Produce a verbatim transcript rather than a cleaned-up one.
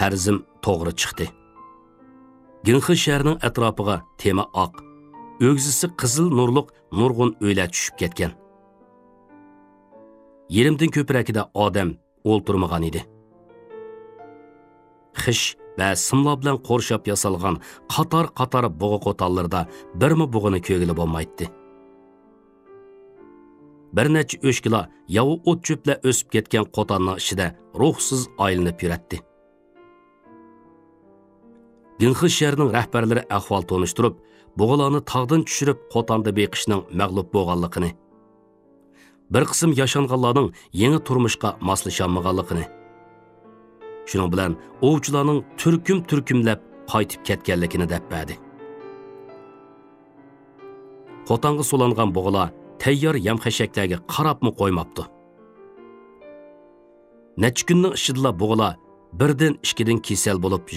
farzim to'g'ri chiqdi. Ginxi shahrining atrofiga tema oq, o'g'zisi qizil nurliq nurg'un o'ylar tushib ketgan. Yerimdan ko'prakida odam o'ltirmagan edi. Xish va simlar bilan qo'rshab yasalgan qator-qator bug'i qo'tallarda birmi bug'ini ko'gili bo'lmaydi. Bir necha o'shkilar yavu o't cho'plar o'sib ketgan qo'tanning ichida ruhsiz aylanib yuratdi. Ginxi shahrining rahbarlari ahvol tonishtirib, bug'ularni tog'dan tushirib qo'tanda beqishning mag'lub bo'lganligini, bir qism yashanganlarning yangi turmushga moslasholmaganligini, shuning bilan ovchilarning turkum-turkumlab qaytib ketganligini deb berdi. Qo'tanga so'langan bug'ular tayyor yam-xashaklarga qarabmi qo'ymabdi. Necha kunning ichida bug'ular birdan ikkidan kesal bo'lib